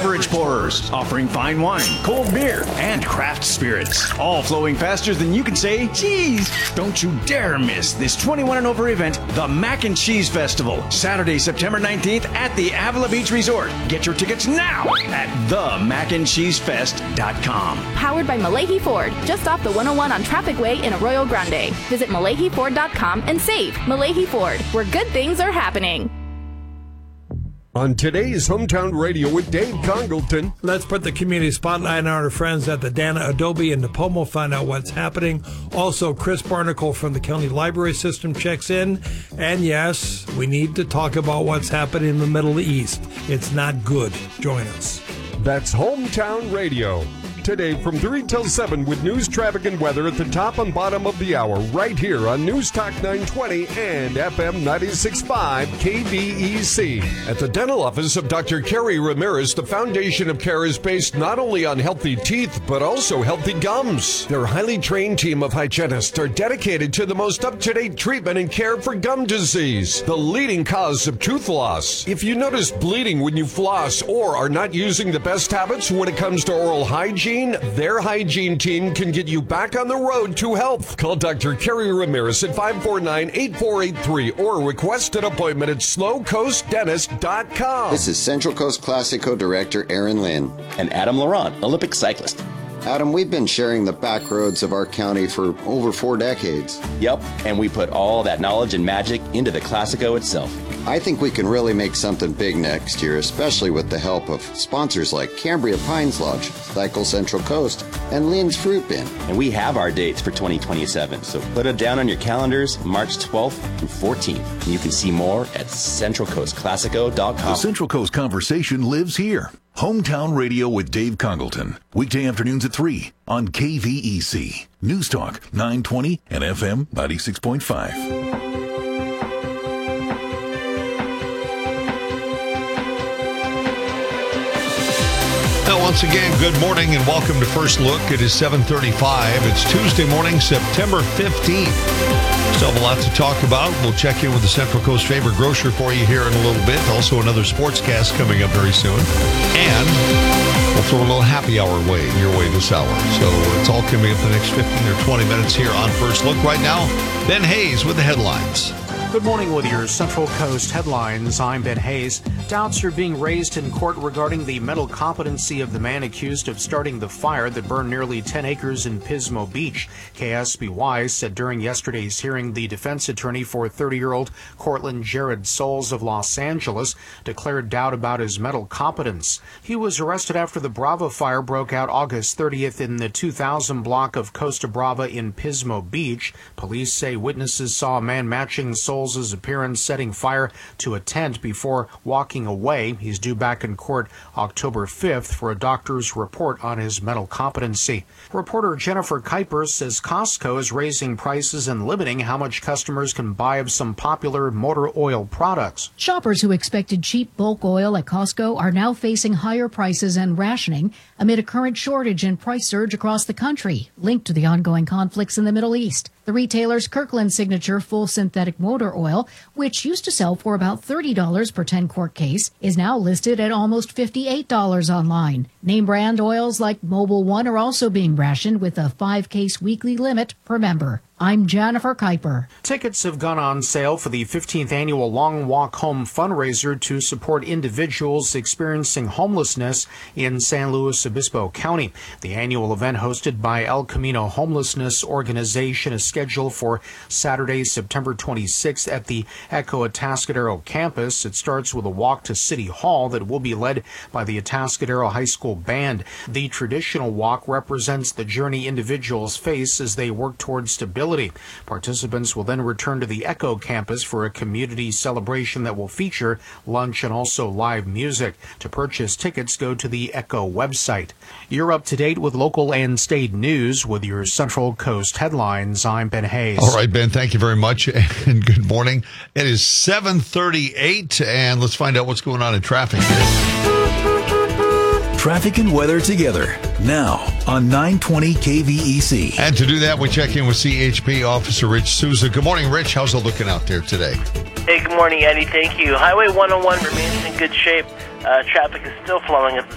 beverage pourers, offering fine wine, cold beer, and craft spirits. All flowing faster than you can say, geez. Don't you dare miss this 21 and over event, the Mac and Cheese Festival, Saturday, September 19th at the Avila Beach Resort. Get your tickets now at themacandcheesefest.com. Powered by Malahi Ford, just off the 101 on Traffic Way in Arroyo Grande. Visit MalahiFord.com and save. Malahi Ford, where good things are happening. On today's Hometown Radio with Dave Congleton. Let's put the community spotlight on our friends at the Dana Adobe in Napomo, find out what's happening. Also, Chris Barnacle from the County Library System checks in. And yes, we need to talk about what's happening in the Middle East. It's not good. Join us. That's Hometown Radio. Today from 3 till 7 with news, traffic, and weather at the top and bottom of the hour right here on News Talk 920 and FM 96.5 KVEC. At the dental office of Dr. Kerry Ramirez, the foundation of care is based not only on healthy teeth, but also healthy gums. Their highly trained team of hygienists are dedicated to the most up-to-date treatment and care for gum disease, the leading cause of tooth loss. If you notice bleeding when you floss or are not using the best habits when it comes to oral hygiene, their hygiene team can get you back on the road to health. Call Dr. Kerry Ramirez at 549-8483 or request an appointment at slowcoastdentist.com. This is Central Coast Classico Director Aaron Lynn. And Adam Laurent, Olympic cyclist. Adam, we've been sharing the back roads of our county for over 4 decades. Yep, and we put all that knowledge and magic into the Classico itself. I think we can really make something big next year, especially with the help of sponsors like Cambria Pines Lodge, Cycle Central Coast, and Lynn's Fruit Bin. And we have our dates for 2027, so put it down on your calendars, March 12th through 14th. And you can see more at centralcoastclassico.com. The Central Coast conversation lives here. Hometown Radio with Dave Congleton. Weekday afternoons at 3 on KVEC. News Talk 920 and FM 96.5. Well, once again, good morning and welcome to First Look. It is 7:35. It's Tuesday morning, September 15th. Still have a lot to talk about. We'll check in with the Central Coast favorite grocer for you here in a little bit. Also, another sportscast coming up very soon. And we'll throw a little happy hour your way this hour. So it's all coming up the next 15 or 20 minutes here on First Look. Right now, Ben Hayes with the headlines. Good morning with your Central Coast headlines. I'm Ben Hayes. Doubts are being raised in court regarding the mental competency of the man accused of starting the fire that burned nearly 10 acres in Pismo Beach. KSBY said during yesterday's hearing the defense attorney for 30-year-old Cortland Jared Souls of Los Angeles declared doubt about his mental competence. He was arrested after the Brava fire broke out August 30th in the 2000 block of Costa Brava in Pismo Beach. Police say witnesses saw a man matching Souls' appearance setting fire to a tent before walking away. He's due back in court October 5th for a doctor's report on his mental competency. Reporter Jennifer Kuiper says Costco is raising prices and limiting how much customers can buy of some popular motor oil products. Shoppers who expected cheap bulk oil at Costco are now facing higher prices and rationing amid a current shortage and price surge across the country, linked to the ongoing conflicts in the Middle East. The retailer's Kirkland Signature full synthetic motor oil, which used to sell for about $30 per 10-quart case, is now listed at almost $58 online. Name brand oils like Mobil 1 are also being rationed with a 5-case weekly limit per member. I'm Jennifer Kuiper. Tickets have gone on sale for the 15th annual Long Walk Home fundraiser to support individuals experiencing homelessness in San Luis Obispo County. The annual event hosted by El Camino Homelessness Organization is scheduled for Saturday, September 26th at the Echo Atascadero campus. It starts with a walk to City Hall that will be led by the Atascadero High School Band. The traditional walk represents the journey individuals face as they work towards stability. Participants will then return to the Echo campus for a community celebration that will feature lunch and also live music. To purchase tickets, go to the Echo website. You're up to date with local and state news with your Central Coast headlines. I'm Ben Hayes. All right, Ben, thank you very much, and good morning. It is 7:38, and let's find out what's going on in traffic here. Traffic and weather together now on 920 KVEC. And to do that, we check in with CHP Officer Rich Souza. Good morning, Rich. How's it looking out there today? Hey, good morning, Eddie. Thank you. Highway 101 remains in good shape. Traffic is still flowing at the